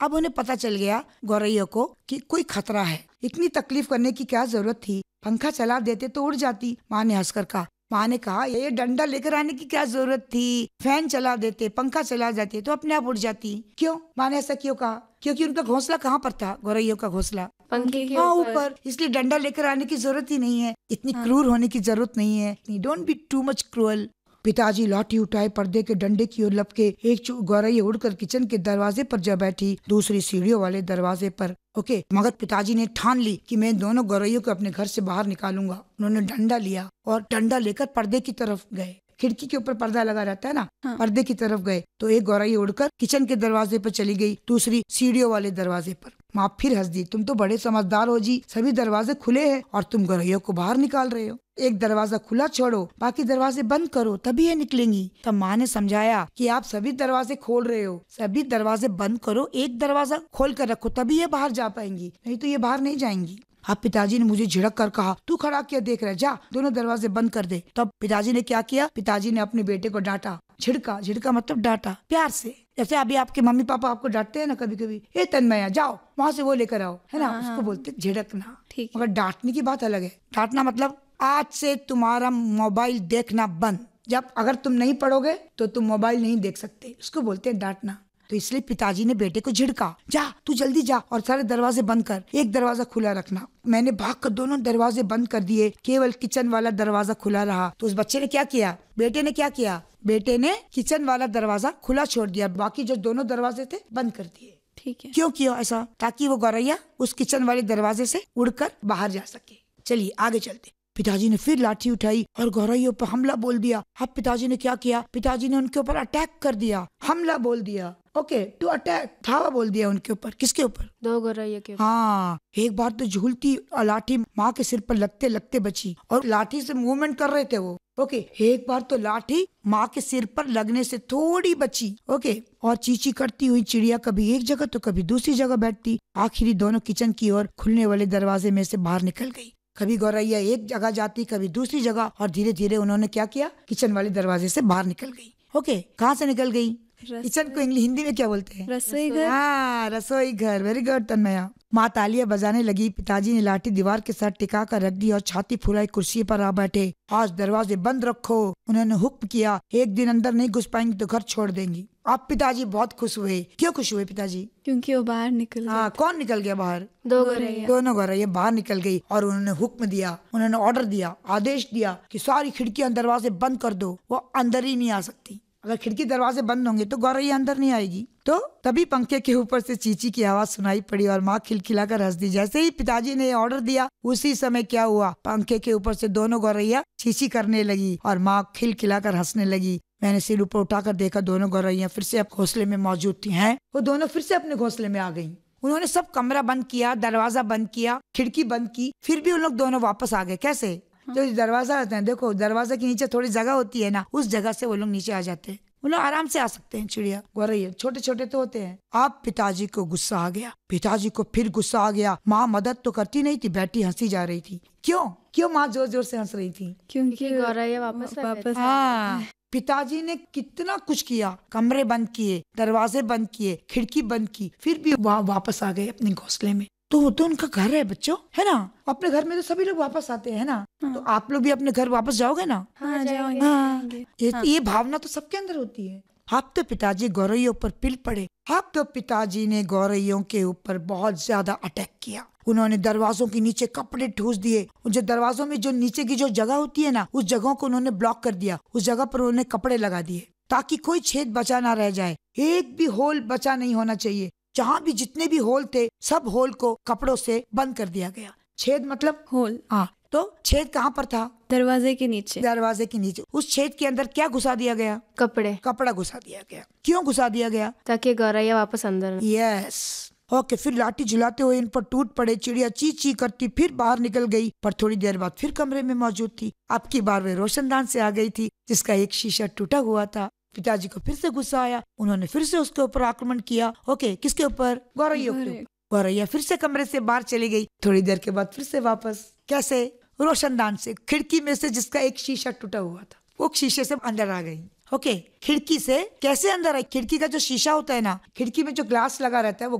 अब उन्हें पता चल गया गौरैया को कि कोई खतरा है। इतनी तकलीफ करने की क्या जरूरत थी, पंखा चला देते तो उड़ जाती। माँ ने हंसकर कहा, माँ ने कहा ये डंडा लेकर आने की क्या जरूरत थी, फैन चला देते, पंखा चला देते तो अपने आप उड़ जाती। क्यों? माँ ने ऐसा क्यों कहा? क्योंकि उनका घोंसला कहाँ पर था? गौरैया का घोंसला पंखे के ऊपर, इसलिए डंडा लेकर आने की जरूरत ही नहीं है। इतनी क्रूर होने की जरूरत नहीं है। Don't be too much cruel. पिताजी लाठी उठाए पर्दे के डंडे की ओर लपके। एक गौरैया उड़कर किचन के दरवाजे पर जा बैठी, दूसरी सीढ़ियों वाले दरवाजे पर। ओके, मगर पिताजी ने ठान ली कि मैं दोनों गौरैयों को अपने घर से बाहर निकालूंगा। उन्होंने डंडा लिया और डंडा लेकर पर्दे की तरफ गए। खिड़की के ऊपर पर्दा लगा रहता है ना, पर्दे की तरफ गए तो एक गौरैया उड़कर किचन के दरवाजे पर चली गई, दूसरी सीढ़ियों वाले दरवाजे पर। माँ फिर हंस दी, तुम तो बड़े समझदार हो जी, सभी दरवाजे खुले हैं और तुम गौरैया को बाहर निकाल रहे हो। एक दरवाजा खुला छोड़ो, बाकी दरवाजे बंद करो, तभी ये निकलेंगी। तब माँ ने समझाया कि आप सभी दरवाजे खोल रहे हो, सभी दरवाजे बंद करो, एक दरवाजा खोल कर रखो, तभी ये बाहर जा पाएंगी, नहीं तो ये बाहर नहीं जाएंगी। अब पिताजी ने मुझे झिड़क कर कहा, तू खड़ा क्या देख रहा है, जा दोनों दरवाजे बंद कर दे। तब पिताजी ने क्या किया? पिताजी ने अपने बेटे को डांटा। झिड़का मतलब डांटा, प्यार से। जैसे अभी आपके मम्मी पापा आपको डांटते हैं ना कभी कभी, ए तन्मया जाओ वहाँ से वो लेकर आओ, है ना, उसको बोलते झिड़कना। मगर डांटने की बात अलग है। डांटना मतलब आज से तुम्हारा मोबाइल देखना बंद, जब अगर तुम नहीं पढ़ोगे तो तुम मोबाइल नहीं देख सकते, उसको बोलते हैं डांटना। तो इसलिए पिताजी ने बेटे को झिड़का, जा तू जल्दी जा और सारे दरवाजे बंद कर, एक दरवाजा खुला रखना। मैंने भागकर दोनों दरवाजे बंद कर दिए, केवल किचन वाला दरवाजा खुला रहा। तो उस बच्चे ने क्या किया? बेटे ने क्या किया? बेटे ने किचन वाला दरवाजा खुला छोड़ दिया, बाकी जो दोनों दरवाजे थे बंद कर दिए। ठीक है। क्यों किया ऐसा? ताकि वो गौरैया उस किचन वाले दरवाजे से उड़कर बाहर जा सके। चलिए आगे चलते। पिताजी ने फिर लाठी उठाई और गौरैया पर हमला बोल दिया। अब पिताजी ने क्या किया? पिताजी ने उनके ऊपर अटैक कर दिया, हमला बोल दिया। ओके, टू अटैक, धावा बोल दिया उनके ऊपर। किसके ऊपर? दो गौरैया के ऊपर। हाँ, एक बार तो झूलती लाठी माँ के सिर पर लगते लगते बची और लाठी से मूवमेंट कर रहे थे वो। ओके, एक बार तो लाठी माँ के सिर पर लगने से थोड़ी बची। ओके, और चींची करती हुई चिड़िया कभी एक जगह तो कभी दूसरी जगह बैठती। आखिरी दोनों किचन की ओर खुलने वाले दरवाजे में से बाहर निकल गई। कभी गौरैया एक जगह जाती, कभी दूसरी जगह, और धीरे धीरे उन्होंने क्या किया? किचन वाले दरवाजे से बाहर निकल गई। ओके, कहाँ से निकल गई? किचन को हिंदी में क्या बोलते हैं? रसोई घर। हाँ, रसोई घर। Very good Tanmaya. माँ तालियां बजाने लगी। पिताजी ने लाठी दीवार के साथ टिका कर रख दी और छाती फुलाई कुर्सी पर आ बैठे। आज दरवाजे बंद रखो, उन्होंने हुक्म किया। एक दिन अंदर नहीं घुस पाएंगे तो घर छोड़ देंगी। अब पिताजी बहुत खुश हुए। क्यों खुश हुए पिताजी? क्योंकि वो बाहर निकल गए। कौन निकल गया बाहर? दो गौरैया। दोनों गौरैया बाहर निकल गई और उन्होंने हुक्म दिया, उन्होंने ऑर्डर दिया, आदेश दिया कि सारी खिड़कियां दरवाजे बंद कर दो, वो अंदर ही नहीं आ सकती। अगर खिड़की दरवाजे बंद होंगे तो गौरैया अंदर नहीं आएगी। तो तभी पंखे के ऊपर से चींची की आवाज सुनाई पड़ी और माँ खिलखिलाकर हंस दी। जैसे ही पिताजी ने ऑर्डर दिया, उसी समय क्या हुआ? पंखे के ऊपर से दोनों गौरैया चींची करने लगी और माँ खिलखिलाकर हंसने लगी। मैंने सिर ऊपर उठाकर देखा, दोनों गौरैया फिर से अब घोंसले में मौजूद थी। हैं, वो दोनों फिर से अपने घोंसले में आ गईं। उन्होंने सब कमरा बंद किया, दरवाजा बंद किया, खिड़की बंद की, फिर भी उन लोग दोनों वापस आ गए। कैसे? जो दरवाजा होता है, देखो दरवाजा के नीचे थोड़ी जगह होती है ना, उस जगह से वो लोग नीचे आ जाते हैं। वो लोग आराम से आ सकते हैं। चिड़िया गौरैया छोटे छोटे तो होते हैं। अब पिताजी को गुस्सा आ गया। पिताजी को फिर गुस्सा आ गया। माँ मदद तो करती नहीं थी, बैठी हंसी जा रही थी। क्यों माँ जोर जोर से हंस रही थी? क्योंकि गौरैया वापस। हाँ, पिताजी ने कितना कुछ किया, कमरे बंद किए, दरवाजे बंद किए, खिड़की बंद की, फिर भी वहाँ वापस आ गए अपने घोंसले में। तो वो तो उनका घर है बच्चों, है ना? अपने घर में तो सभी लोग वापस आते हैं ना। तो आप लोग भी अपने घर वापस जाओगे ना? हाँ, जाओगे। ये भावना तो सबके अंदर होती है। अब तो पिताजी गौरैयों पर पिल पड़े। अब तो पिताजी ने गौरैयों के ऊपर बहुत ज्यादा अटैक किया। उन्होंने दरवाजों के नीचे कपड़े ठूस दिए। जो दरवाजों में जो नीचे की जो जगह होती है ना, उस जगह को उन्होंने ब्लॉक कर दिया। उस जगह पर उन्होंने कपड़े लगा दिए ताकि कोई छेद बचा ना रह जाए। एक भी होल बचा नहीं होना चाहिए। जहाँ भी जितने भी होल थे, सब होल को कपड़ों से बंद कर दिया गया। छेद मतलब होल। हाँ, तो छेद कहाँ पर था? दरवाजे के नीचे। दरवाजे के नीचे। उस छेद के अंदर क्या घुसा दिया गया? कपड़ा घुसा दिया गया। क्यों घुसा दिया गया? ताकि गौरैया वापस अंदर। यस। ओके, फिर लाठी झुलाते हुए इन पर टूट पड़े। चिड़िया ची ची करती फिर बाहर निकल गई, पर थोड़ी देर बाद फिर कमरे में मौजूद थी। अब की बार वे रोशनदान से आ गई थी, जिसका एक शीशा टूटा हुआ था। पिताजी को फिर से गुस्सा आया। उन्होंने फिर से उसके ऊपर आक्रमण किया। ओके, किसके ऊपर? गौरैया के ऊपर। गौरैया फिर से कमरे से बाहर चली गई। थोड़ी देर के बाद फिर से वापस। कैसे? रोशनदान से, खिड़की में से जिसका एक शीशा टूटा हुआ था, वो शीशे से अंदर आ गई। ओके, खिड़की से कैसे अंदर आई? खिड़की का जो शीशा होता है ना, खिड़की में जो ग्लास लगा रहता है, वो